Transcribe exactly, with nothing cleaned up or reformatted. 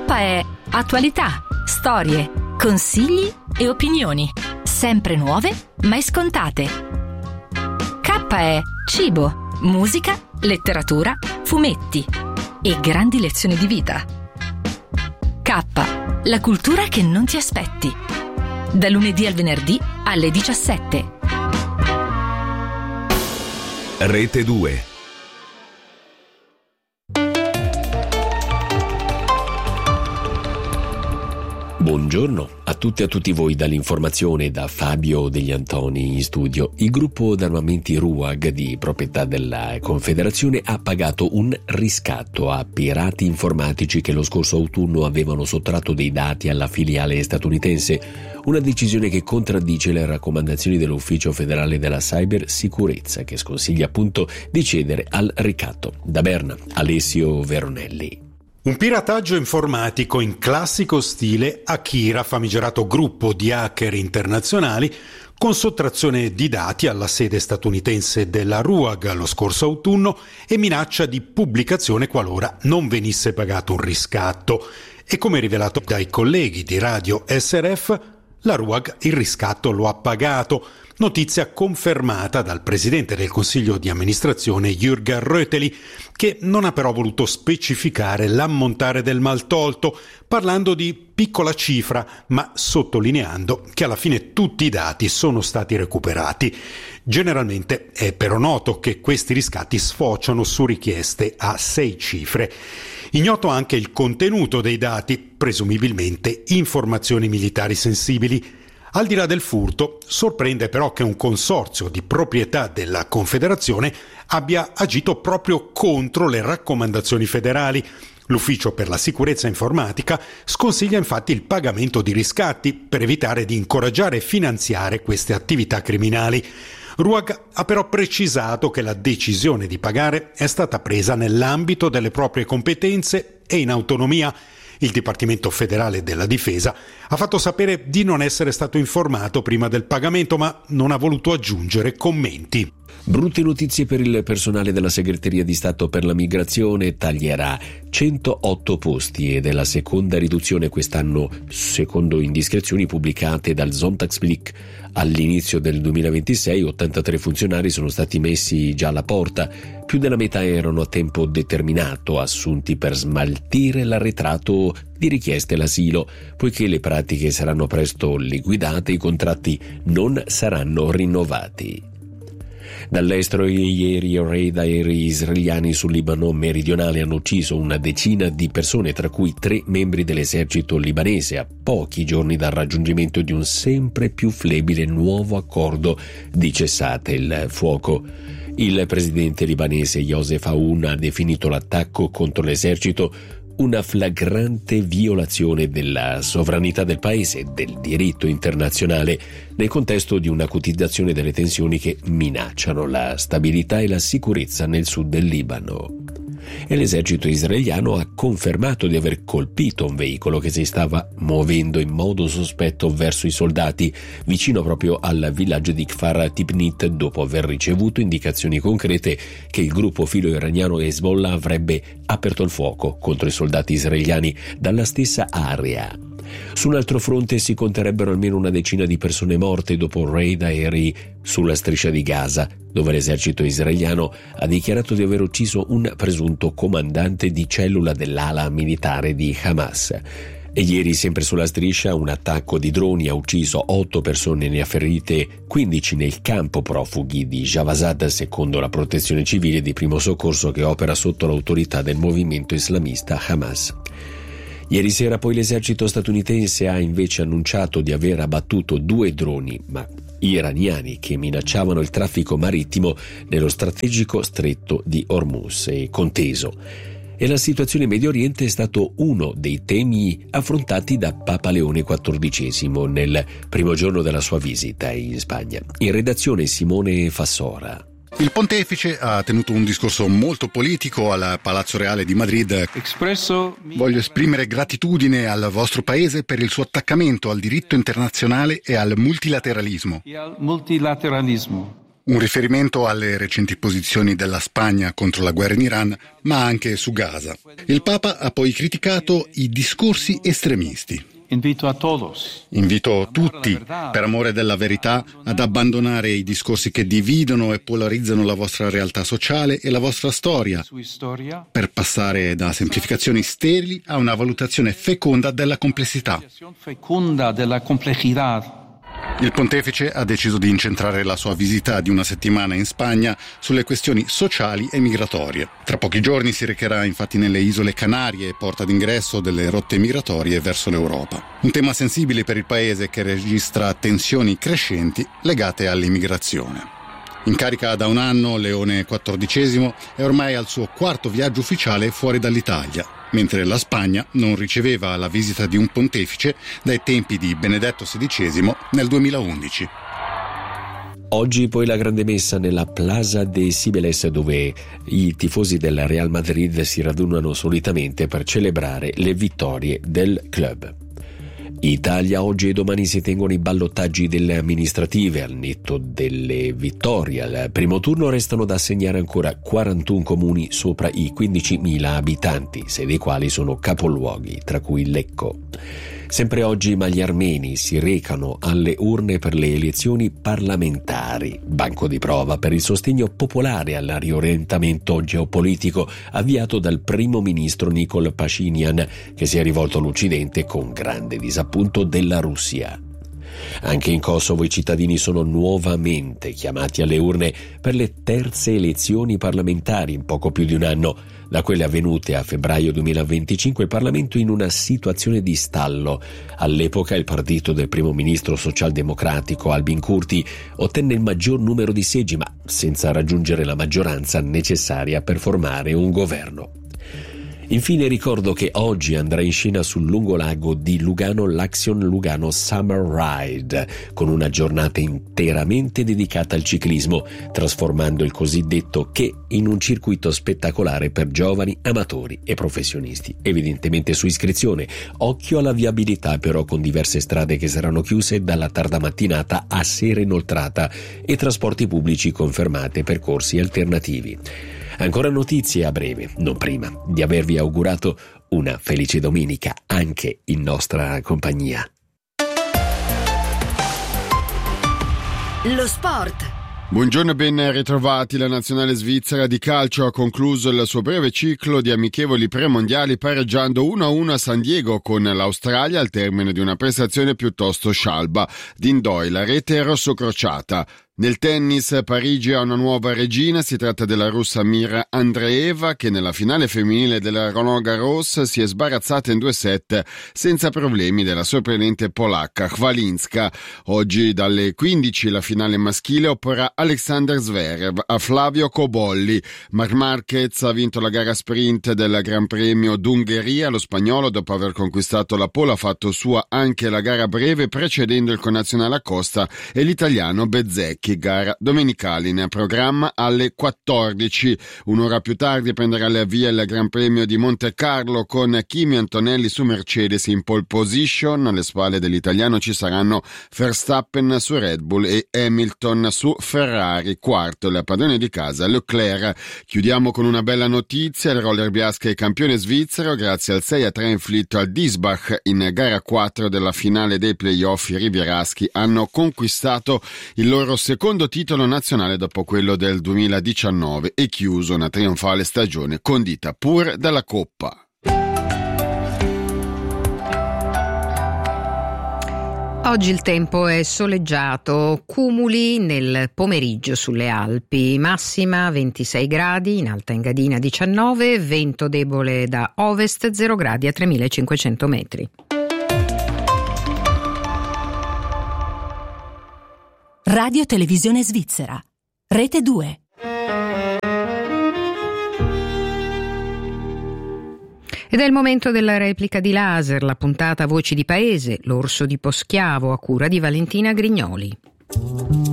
è attualità, storie, consigli e opinioni, sempre nuove, mai scontate. K è cibo, musica, letteratura, fumetti e grandi lezioni di vita. K, la cultura che non ti aspetti. Da lunedì al venerdì alle diciassette. Rete due. Buongiorno a tutti e a tutti voi dall'informazione, da Fabio Degli Antoni in studio. Il gruppo d'armamenti RUAG, di proprietà della Confederazione, ha pagato un riscatto a pirati informatici che lo scorso autunno avevano sottratto dei dati alla filiale statunitense, una decisione che contraddice le raccomandazioni dell'Ufficio federale della cybersicurezza, che sconsiglia appunto di cedere al ricatto. Da Berna, Alessio Veronelli. Un pirataggio informatico in classico stile Akira, famigerato gruppo di hacker internazionali, con sottrazione di dati alla sede statunitense della RUAG lo scorso autunno e minaccia di pubblicazione qualora non venisse pagato un riscatto. E come rivelato dai colleghi di Radio S R F, la RUAG il riscatto lo ha pagato. Notizia confermata dal presidente del consiglio di amministrazione Jürgen Röteli, che non ha però voluto specificare l'ammontare del maltolto, parlando di piccola cifra, ma sottolineando che alla fine tutti i dati sono stati recuperati. Generalmente è però noto che questi riscatti sfociano su richieste a sei cifre. Ignoto anche il contenuto dei dati, presumibilmente informazioni militari sensibili. Al di là del furto, sorprende però che un consorzio di proprietà della Confederazione abbia agito proprio contro le raccomandazioni federali. L'Ufficio per la sicurezza informatica sconsiglia infatti il pagamento di riscatti per evitare di incoraggiare e finanziare queste attività criminali. RUAG ha però precisato che la decisione di pagare è stata presa nell'ambito delle proprie competenze e in autonomia. Il Dipartimento federale della Difesa ha fatto sapere di non essere stato informato prima del pagamento, ma non ha voluto aggiungere commenti. Brutte notizie per il personale della Segreteria di Stato per la Migrazione. Taglierà centootto posti ed è la seconda riduzione quest'anno, secondo indiscrezioni pubblicate dal Sonntagsblick. All'inizio del duemilaventisei ottantatré funzionari sono stati messi già alla porta, più della metà erano a tempo determinato, assunti per smaltire l'arretrato di richieste l'asilo. Poiché le pratiche saranno presto liquidate, i contratti non saranno rinnovati. Dall'estero, ieri raid aerei israeliani sul Libano meridionale hanno ucciso una decina di persone, tra cui tre membri dell'esercito libanese, a pochi giorni dal raggiungimento di un sempre più flebile nuovo accordo di cessate il fuoco. Il presidente libanese Joseph Aoun ha definito l'attacco contro l'esercito una flagrante violazione della sovranità del paese e del diritto internazionale, nel contesto di un'acutizzazione delle tensioni che minacciano la stabilità e la sicurezza nel sud del Libano. E l'esercito israeliano ha confermato di aver colpito un veicolo che si stava muovendo in modo sospetto verso i soldati, vicino proprio al villaggio di Kfar Tibnit, dopo aver ricevuto indicazioni concrete che il gruppo filo-iraniano Hezbollah avrebbe aperto il fuoco contro i soldati israeliani dalla stessa area. Su un altro fronte si conterebbero almeno una decina di persone morte dopo raid aerei sulla striscia di Gaza, dove l'esercito israeliano ha dichiarato di aver ucciso un presunto comandante di cellula dell'ala militare di Hamas. E ieri, sempre sulla striscia, un attacco di droni ha ucciso otto persone e ne ha ferite quindici nel campo profughi di Javazad, secondo la protezione civile di primo soccorso che opera sotto l'autorità del movimento islamista Hamas. Ieri sera poi l'esercito statunitense ha invece annunciato di aver abbattuto due droni, ma iraniani, che minacciavano il traffico marittimo nello strategico stretto di Hormuz, e conteso. E la situazione in Medio Oriente è stato uno dei temi affrontati da Papa Leone quattordicesimo nel primo giorno della sua visita in Spagna. In redazione Simone Fassora. Il pontefice ha tenuto un discorso molto politico al Palazzo Reale di Madrid. Espresso... Voglio esprimere gratitudine al vostro paese per il suo attaccamento al diritto internazionale e al multilateralismo. E al multilateralismo. Un riferimento alle recenti posizioni della Spagna contro la guerra in Iran, ma anche su Gaza. Il Papa ha poi criticato i discorsi estremisti. Invito a todos. Invito tutti, per amore della verità, ad abbandonare i discorsi che dividono e polarizzano la vostra realtà sociale e la vostra storia, per passare da semplificazioni sterili a una valutazione feconda della complessità. Feconda della complessità. Il pontefice ha deciso di incentrare la sua visita di una settimana in Spagna sulle questioni sociali e migratorie. Tra pochi giorni si recherà infatti nelle isole Canarie, porta d'ingresso delle rotte migratorie verso l'Europa. Un tema sensibile per il paese che registra tensioni crescenti legate all'immigrazione. In carica da un anno, Leone quattordicesimo è ormai al suo quarto viaggio ufficiale fuori dall'Italia, mentre la Spagna non riceveva la visita di un pontefice dai tempi di Benedetto sedicesimo nel duemilaundici. Oggi poi la grande messa nella Plaza de Cibeles, dove i tifosi del Real Madrid si radunano solitamente per celebrare le vittorie del club. Italia, oggi e domani si tengono i ballottaggi delle amministrative. Al netto delle vittorie al primo turno restano da assegnare ancora quarantuno comuni sopra i quindicimila abitanti, sei dei quali sono capoluoghi, tra cui Lecco. Sempre oggi ma gli armeni si recano alle urne per le elezioni parlamentari, banco di prova per il sostegno popolare al riorientamento geopolitico avviato dal primo ministro Nikol Pashinyan, che si è rivolto all'Occidente con grande disappunto della Russia. Anche in Kosovo i cittadini sono nuovamente chiamati alle urne per le terze elezioni parlamentari in poco più di un anno. Da quelle avvenute a febbraio duemilaventicinque, il Parlamento in una situazione di stallo. All'epoca il partito del primo ministro socialdemocratico Albin Kurti ottenne il maggior numero di seggi, ma senza raggiungere la maggioranza necessaria per formare un governo. Infine ricordo che oggi andrà in scena sul lungolago di Lugano l'Action Lugano Summer Ride, con una giornata interamente dedicata al ciclismo, trasformando il cosiddetto che in un circuito spettacolare per giovani, amatori e professionisti, evidentemente su iscrizione. Occhio alla viabilità però, con diverse strade che saranno chiuse dalla tarda mattinata a sera inoltrata e trasporti pubblici confermati e percorsi alternativi. Ancora notizie a breve, non prima di avervi augurato una felice domenica anche in nostra compagnia. Lo sport. Buongiorno e ben ritrovati. La nazionale svizzera di calcio ha concluso il suo breve ciclo di amichevoli premondiali pareggiando uno a uno a San Diego con l'Australia al termine di una prestazione piuttosto scialba. Dindoi, la rete rossocrociata. Nel tennis, Parigi ha una nuova regina, si tratta della russa Mira Andreeva, che nella finale femminile della Roland Garros si è sbarazzata in due set senza problemi della sorprendente polacca Khvalinska. Oggi dalle quindici la finale maschile opporrà Alexander Zverev a Flavio Cobolli. Marc Marquez ha vinto la gara sprint del Gran Premio d'Ungheria. Lo spagnolo, dopo aver conquistato la pole, ha fatto sua anche la gara breve, precedendo il connazionale Acosta e l'italiano Bezzecchi. Gara domenicale in programma alle quattordici. Un'ora più tardi prenderà il via il Gran Premio di Monte Carlo con Kimi Antonelli su Mercedes in pole position. Alle spalle dell'italiano ci saranno Verstappen su Red Bull e Hamilton su Ferrari. Quarto il padrone di casa Leclerc. Chiudiamo con una bella notizia: il roller biasche è campione svizzero grazie al sei a tre inflitto al Diesbach in gara quattro della finale dei playoff. I rivieraschi hanno conquistato il loro secondo secondo titolo nazionale dopo quello del duemiladiciannove e chiuso una trionfale stagione condita pure dalla Coppa. Oggi il tempo è soleggiato, cumuli nel pomeriggio sulle Alpi, massima ventisei gradi, in Alta Engadina diciannove, vento debole da ovest, zero gradi a tremilacinquecento metri. Radio Televisione Svizzera, Rete due. Ed è il momento della replica di Laser, la puntata Voci di Paese, l'orso di Poschiavo a cura di Valentina Grignoli.